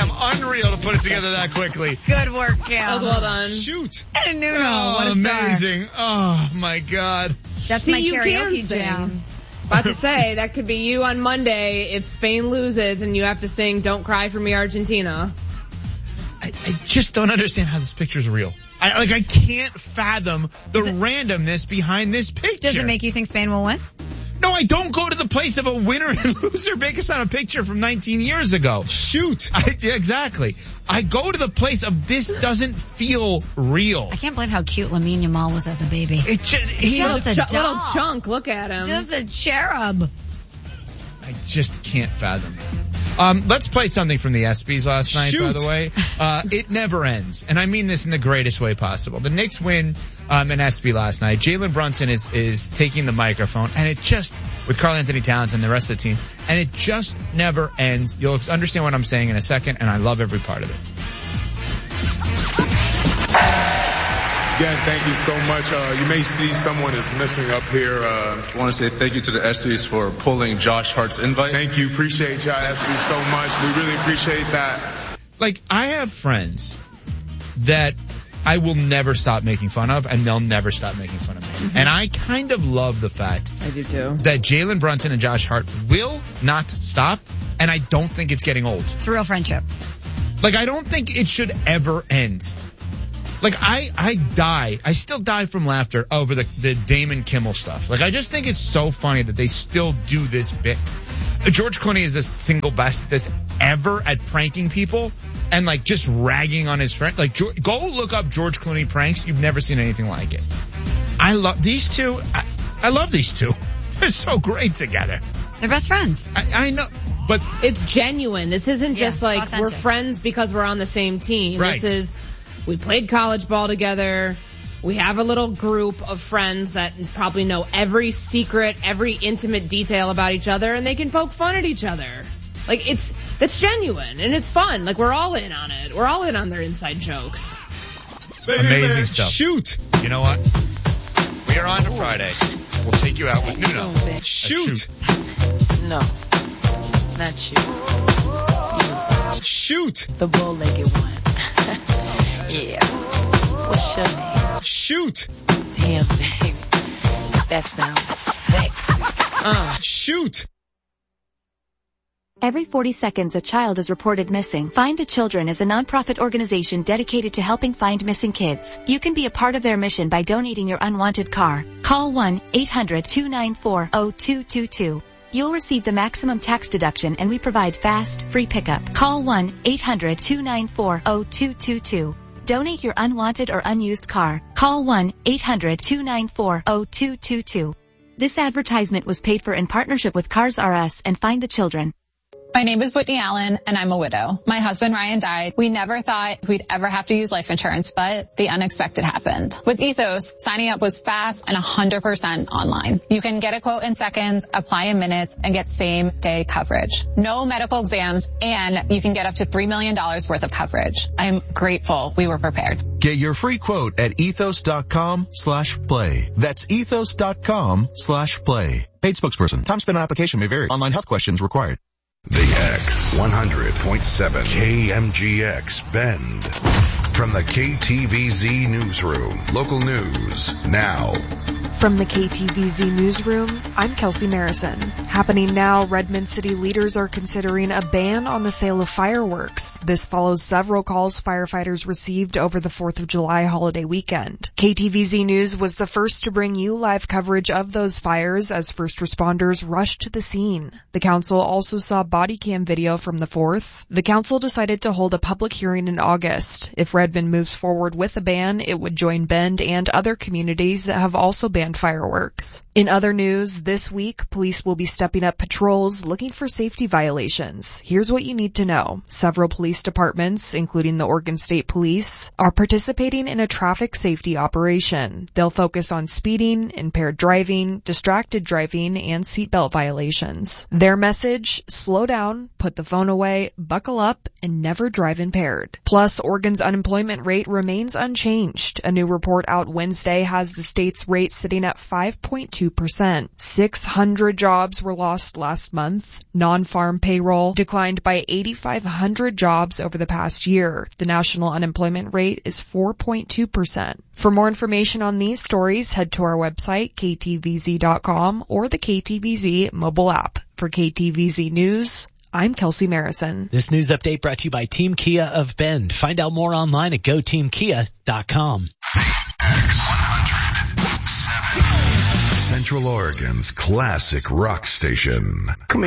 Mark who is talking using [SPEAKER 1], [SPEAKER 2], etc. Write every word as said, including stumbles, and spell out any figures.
[SPEAKER 1] Cam, unreal to put it together that quickly.
[SPEAKER 2] Good work, Cam.
[SPEAKER 3] Oh, well done.
[SPEAKER 1] Shoot.
[SPEAKER 2] And Nuno,
[SPEAKER 1] Oh,
[SPEAKER 2] what a star.
[SPEAKER 1] amazing. Oh, my God.
[SPEAKER 2] That's
[SPEAKER 3] See,
[SPEAKER 2] my
[SPEAKER 3] you
[SPEAKER 2] karaoke
[SPEAKER 3] can sing.
[SPEAKER 2] jam.
[SPEAKER 3] About to say, that could be you on Monday if Spain loses and you have to sing Don't Cry for Me, Argentina.
[SPEAKER 1] I, I just don't understand how this picture's real. I, like, I can't fathom the
[SPEAKER 2] it,
[SPEAKER 1] randomness behind this picture.
[SPEAKER 2] Does it make you think Spain will win?
[SPEAKER 1] No, I don't go to the place of a winner and loser based on a picture from nineteen years ago. Shoot. I, yeah, exactly. I go to the place of this doesn't feel real.
[SPEAKER 2] I can't believe how cute Lamine Yamal was as a baby.
[SPEAKER 1] It just, he's
[SPEAKER 2] Just
[SPEAKER 3] a
[SPEAKER 2] a
[SPEAKER 3] ch- little
[SPEAKER 2] doll.
[SPEAKER 3] chunk. Look at him.
[SPEAKER 2] Just a cherub.
[SPEAKER 1] I just can't fathom it. Um, let's play something from the ESPYs last night,
[SPEAKER 4] Shoot.
[SPEAKER 1] by the way. Uh, it never ends. And I mean this in the greatest way possible. The Knicks win, um, an ESPY last night. Jalen Brunson is, is taking the microphone, and it just, with Karl Anthony Towns and the rest of the team, and it just never ends. You'll understand what I'm saying in a second, and I love every part of it.
[SPEAKER 4] Again, thank you so much. Uh, you may see someone is missing up here. Uh,
[SPEAKER 5] I want to say thank you to the ESPYs for pulling Josh Hart's invite.
[SPEAKER 4] Thank you. Appreciate y'all, ESPYs, so much. We really appreciate that.
[SPEAKER 1] Like, I have friends that I will never stop making fun of, and they'll never stop making fun of me. Mm-hmm. And I kind of love the fact
[SPEAKER 3] I do too.
[SPEAKER 1] that Jalen Brunson and Josh Hart will not stop, and I don't think it's getting old.
[SPEAKER 2] It's a real friendship.
[SPEAKER 1] Like, I don't think it should ever end. Like, I, I die. I still die from laughter over the, the Damon Kimmel stuff. Like, I just think it's so funny that they still do this bit. George Clooney is the single best that's ever at pranking people and, like, just ragging on his friend. Like, go look up George Clooney pranks. You've never seen anything like it. I love these two. I, I love these two. They're so great together.
[SPEAKER 2] They're best friends.
[SPEAKER 1] I, I know, but
[SPEAKER 3] It's genuine. This isn't
[SPEAKER 2] Yeah,
[SPEAKER 3] just like
[SPEAKER 2] authentic.
[SPEAKER 3] we're friends because we're on the same team.
[SPEAKER 1] Right.
[SPEAKER 3] This is, we played college ball together. We have a little group of friends that probably know every secret, every intimate detail about each other, and they can poke fun at each other. Like, it's, it's genuine, and it's fun. Like, we're all in on it. We're all in on their inside jokes.
[SPEAKER 1] amazing stuff.
[SPEAKER 4] Shoot.
[SPEAKER 1] You know what? We are on to Friday. We'll take you out with Nuno. A
[SPEAKER 4] Shoot.
[SPEAKER 6] No, not you.
[SPEAKER 4] Shoot.
[SPEAKER 6] The bow-legged one. Yeah. What's your name?
[SPEAKER 4] Shoot.
[SPEAKER 6] Damn, baby. That sounds sexy.
[SPEAKER 4] Uh, shoot.
[SPEAKER 7] Every forty seconds a child is reported missing. Find the Children is a nonprofit organization dedicated to helping find missing kids. You can be a part of their mission by donating your unwanted car. Call one eight hundred two nine four zero two two two. You'll receive the maximum tax deduction and we provide fast, free pickup. Call one eight hundred two nine four zero two two two. Donate your unwanted or unused car. Call one eight hundred two nine four zero two two two. This advertisement was paid for in partnership with Cars R Us and Find the Children.
[SPEAKER 8] My name is Whitney Allen, and I'm a widow. My husband Ryan died. We never thought we'd ever have to use life insurance, but the unexpected happened. With Ethos, signing up was fast and one hundred percent online. You can get a quote in seconds, apply in minutes, and get same-day coverage. No medical exams, and you can get up to three million dollars worth of coverage. I'm grateful we were prepared.
[SPEAKER 9] Get your free quote at ethos.com slash play. That's ethos.com slash play. Paid spokesperson. Time spent on application may vary. Online health questions required.
[SPEAKER 10] The X one hundred point seven K M G X Bend. From the K T V Z Newsroom. Local news now.
[SPEAKER 11] From the K T V Z Newsroom, I'm Kelsey Marison. Happening now, Redmond city leaders are considering a ban on the sale of fireworks. This follows several calls firefighters received over the fourth of July holiday weekend. K T V Z News was the first to bring you live coverage of those fires as first responders rushed to the scene. The council also saw body cam video from the fourth. The council decided to hold a public hearing in August. If Redmond moves forward with a ban, it would join Bend and other communities that have also banned fireworks. In other news, this week, police will be stepping up patrols looking for safety violations. Here's what you need to know. Several police departments, including the Oregon State Police, are participating in a traffic safety operation. They'll focus on speeding, impaired driving, distracted driving, and seatbelt violations. Their message, slow down, put the phone away, buckle up, and never drive impaired. Plus, Oregon's unemployment rate remains unchanged. A new report out Wednesday has the state's rate sitting sitting at five point two percent. six hundred jobs were lost last month. Non-farm payroll declined by eight thousand five hundred jobs over the past year. The national unemployment rate is four point two percent. For more information on these stories, head to our website, K T V Z dot com, or the K T V Z mobile app. For K T V Z News, I'm Kelsey Marison.
[SPEAKER 12] This news update brought to you by Team Kia of Bend. Find out more online at go team kia dot com.
[SPEAKER 10] Central Oregon's classic rock station.